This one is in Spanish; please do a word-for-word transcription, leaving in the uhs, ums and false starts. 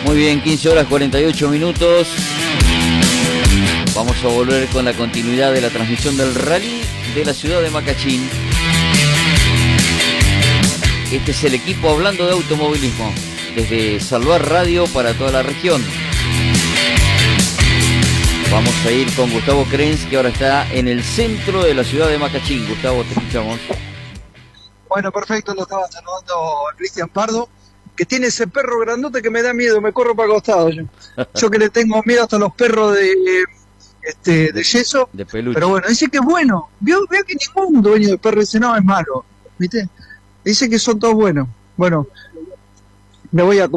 Muy bien, quince horas cuarenta y ocho minutos. Vamos a volver con la continuidad de la transmisión del rally de la ciudad de Macachín. Este es el equipo hablando de automovilismo, desde Salvar Radio para toda la región. Vamos a ir con Gustavo Krenz, que ahora está en el centro de la ciudad de Macachín. Gustavo, te escuchamos. Bueno, perfecto, lo estaba saludando a Cristian Pardo, que tiene ese perro grandote que me da miedo, me corro para el costado yo. Yo que le tengo miedo hasta los perros de este de yeso, de peluche. Pero bueno, dice que es bueno. Veo, veo que ningún dueño de perro dice, no, es malo, ¿viste? Dice que son todos buenos. Bueno, me voy a